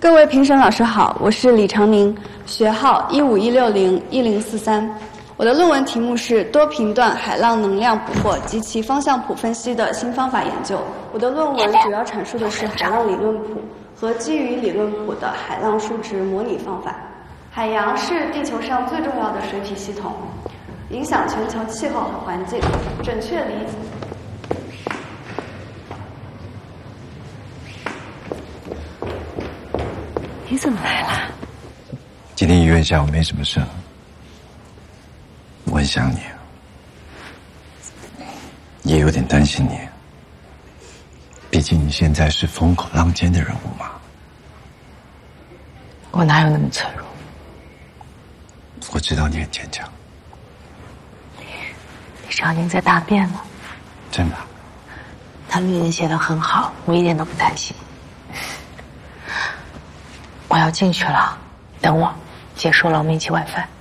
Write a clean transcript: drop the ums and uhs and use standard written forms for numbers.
各位评审老师好，我是李长宁，学号151601043。我的论文题目是多频段海浪能量捕获及其方向谱分析的新方法研究。我的论文主要阐述的是海浪理论谱和基于理论谱的海浪数值模拟方法。海洋是地球上最重要的水体系统，影响全球气候和环境。准确理解。 你怎么来了？ 今天医院下午没什么事，我很想你，也有点担心你。毕竟你现在是风口浪尖的人物嘛。 我哪有那么脆弱？ 我知道你很坚强。 李长宁在大便呢。 真的？ 他论文写得很好，我一点都不担心。我要进去了，等我，结束了我们一起晚饭。